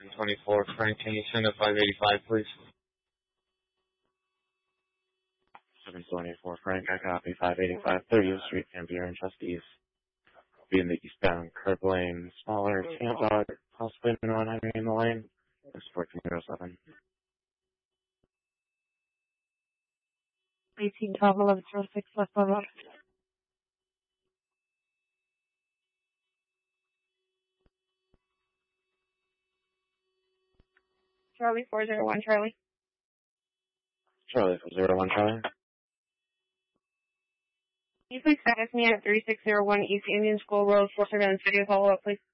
724 Frank, can you send a 585, please? 724 Frank, I copy 585 30th Street, Van Buren, Trustees. Be in the eastbound curb lane, smaller Tampa, possibly in 100 in the lane. It's 1407. 1812 1106 westbound road. Charlie 401 Charlie. Charlie 401 Charlie. Can you please status me at 3601 East Indian School Road, Fort Worth, City of Follow-up, please?